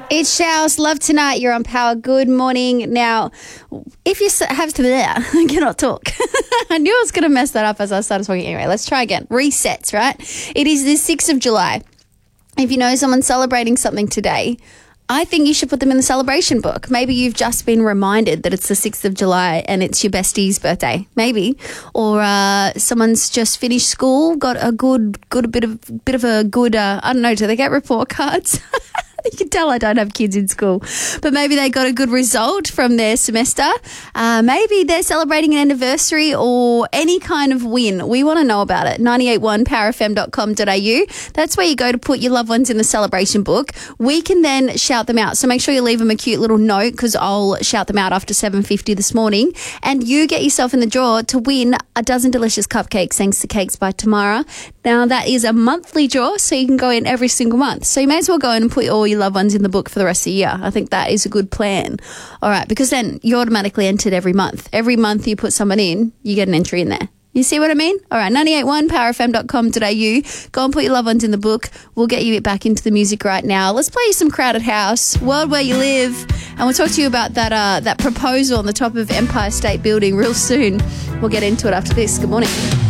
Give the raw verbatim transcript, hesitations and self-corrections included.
It's Showers, Love Tonight. You're on Power. Good morning. Now, if you have to, I cannot talk. I knew I was going to mess that up as I started talking. Anyway, let's try again. Resets, right? It is the sixth of July. If you know someone's celebrating something today, I think you should put them in the celebration book. Maybe you've just been reminded that it's the sixth of July and it's your bestie's birthday, maybe. Or uh, someone's just finished school, got a good, good bit of, bit of a good, uh, I don't know, do they get report cards? You can tell I don't have kids in school, but maybe they got a good result from their semester. Uh, maybe they're celebrating an anniversary or any kind of win. We want to know about it. nine eight one power f m dot com dot a u. That's where you go to put your loved ones in the celebration book. We can then shout them out. So make sure you leave them a cute little note because I'll shout them out after seven fifty this morning. And you get yourself in the draw to win a dozen delicious cupcakes thanks to Cakes by Tamara. Now, that is a monthly draw, so you can go in every single month. So you may as well go in and put all your loved ones in the book for the rest of the year. I think that is a good plan. All right, because then you're automatically entered every month. Every month you put someone in, you get an entry in there. You see what I mean? All right, nine eight one power f m dot com dot a u. Go and put your loved ones in the book. We'll get you back into the music right now. Let's play you some Crowded House, World Where You Live, and we'll talk to you about that uh, that proposal on the top of Empire State Building real soon. We'll get into it after this. Good morning.